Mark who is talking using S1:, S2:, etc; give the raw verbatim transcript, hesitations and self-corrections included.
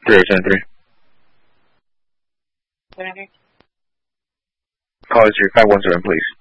S1: three oh seven three. Call is three five one seven, please.